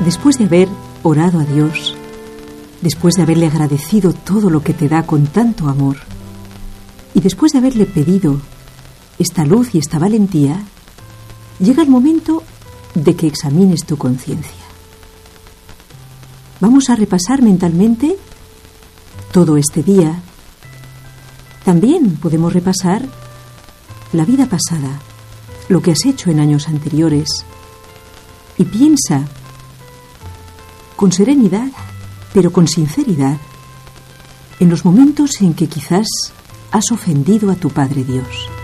Después de haber orado a Dios, después de haberle agradecido todo lo que te da con tanto amor, y después de haberle pedido esta luz y esta valentía, llega el momento de que examines tu conciencia. Vamos a repasar mentalmente todo este día. También podemos repasar la vida pasada, lo que has hecho en años anteriores, y piensa con serenidad, pero con sinceridad, en los momentos en que quizás has ofendido a tu Padre Dios.